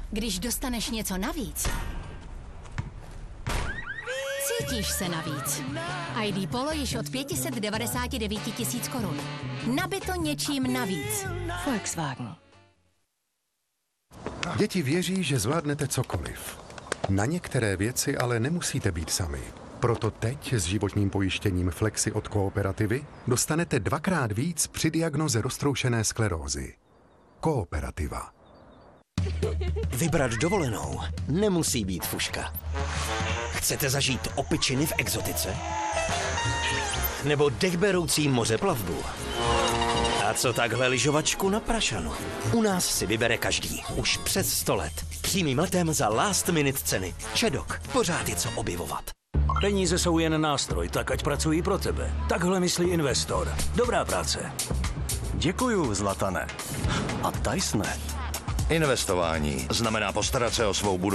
Když dostaneš něco navíc, cítíš se navíc. ID Polo již od 599 000 korun. Nabito něčím navíc. Volkswagen. Děti věří, že zvládnete cokoliv. Na některé věci ale nemusíte být sami. Proto teď s životním pojištěním Flexi od Kooperativy dostanete 2x víc při diagnoze roztroušené sklerózy. Kooperativa. Vybrat dovolenou nemusí být fuška. Chcete zažít opičiny v exotice? Nebo dechberoucí mořeplavbu? A co takhle lyžovačku na Prašanu? U nás si vybere každý. Už přes 100 let. Přímým letem za last minute ceny. Čedok. Pořád je co objevovat. Peníze jsou jen nástroj, tak ať pracují pro tebe. Takhle myslí investor. Dobrá práce. Děkuju, Zlatane. A Tysone. Investování znamená postarat se o svou budoucnost.